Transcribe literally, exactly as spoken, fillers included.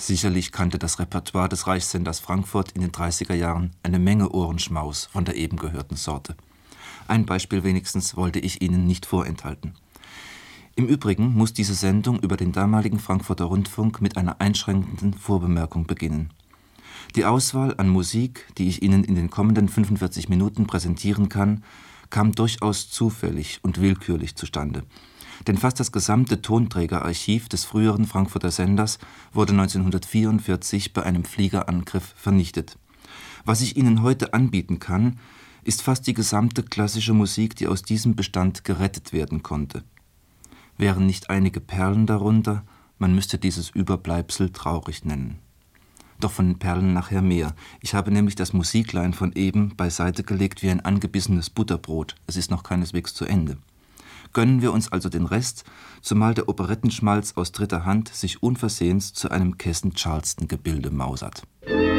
Sicherlich kannte das Repertoire des Reichssenders Frankfurt in den dreißiger Jahren eine Menge Ohrenschmaus von der eben gehörten Sorte. Ein Beispiel wenigstens wollte ich Ihnen nicht vorenthalten. Im Übrigen muss diese Sendung über den damaligen Frankfurter Rundfunk mit einer einschränkenden Vorbemerkung beginnen. Die Auswahl an Musik, die ich Ihnen in den kommenden fünfundvierzig Minuten präsentieren kann, kam durchaus zufällig und willkürlich zustande. Denn fast das gesamte Tonträgerarchiv des früheren Frankfurter Senders wurde neunzehnhundertvierundvierzig bei einem Fliegerangriff vernichtet. Was ich Ihnen heute anbieten kann, ist fast die gesamte klassische Musik, die aus diesem Bestand gerettet werden konnte. Wären nicht einige Perlen darunter, man müsste dieses Überbleibsel traurig nennen. Doch von den Perlen nachher mehr. Ich habe nämlich das Musiklein von eben beiseite gelegt wie ein angebissenes Butterbrot. Es ist noch keineswegs zu Ende. Gönnen wir uns also den Rest, zumal der Operettenschmalz aus dritter Hand sich unversehens zu einem Kessen-Charleston-Gebilde mausert.